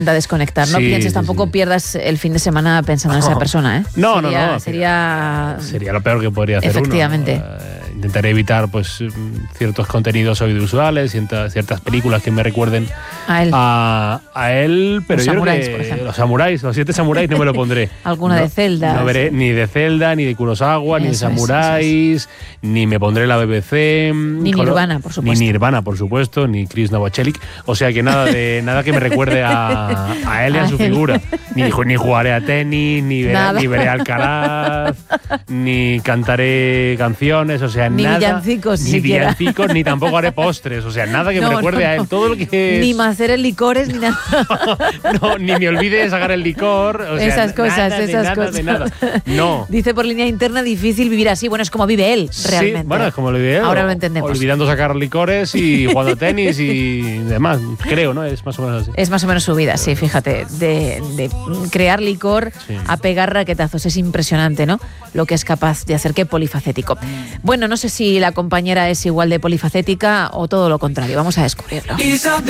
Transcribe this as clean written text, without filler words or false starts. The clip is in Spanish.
A desconectar, no pienses, tampoco pierdas el fin de semana pensando en esa persona, ¿eh? No. Sería lo peor que podría hacer efectivamente. uno. Intentaré evitar pues ciertos contenidos audiovisuales, ciertas películas que me recuerden a él, pero los yo samuráis, creo por que ejemplo. los 7 samuráis no me lo pondré. Alguna de Zelda. No veré ni de Zelda, ni de Kurosawa, ni de samuráis, ni me pondré la BBC. Ni Nirvana, por supuesto. Ni Nirvana, por supuesto, ni Chris Novoselic. O sea que nada que me recuerde a él y a su figura. Ni jugaré a tenis, ni veré Alcaraz, ni cantaré canciones, o sea, ni nada. Villancicos, ni villancicos, ni tampoco haré postres, o sea, nada que me recuerde a él. Todo lo que es... Ni hacer licores, ni nada. No, ni me olvide de sacar el licor. O sea, esas cosas. De nada. No. Dice por línea interna, difícil vivir así. Bueno, es como vive él, realmente. Sí, bueno, es como lo vive él. Ahora lo entendemos. Olvidando sacar licores y jugando a tenis y demás, creo, ¿no? Es más o menos así. Es más o menos su vida, sí, fíjate. De crear licor a pegar raquetazos. Es impresionante, ¿no? Lo que es capaz de hacer. Qué polifacético. Bueno, no sé si la compañera es igual de polifacética o todo lo contrario. Vamos a descubrirlo.